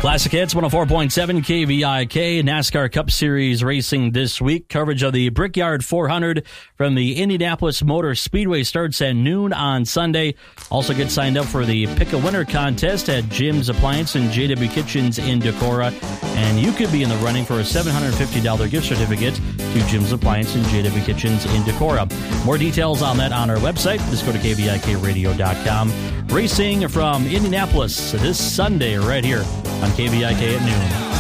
Classic Hits 104.7 KVIK, NASCAR Cup Series racing this week. Coverage of the Brickyard 400 from the Indianapolis Motor Speedway starts at noon on Sunday. Also get signed up for the Pick a Winner contest at Jim's Appliance and JW Kitchens in Decorah. And you could be in the running for a $750 gift certificate to Jim's Appliance and JW Kitchens in Decorah. More details on that on our website. Just go to KVIKradio.com. Racing from Indianapolis this Sunday right here on KVIK at noon.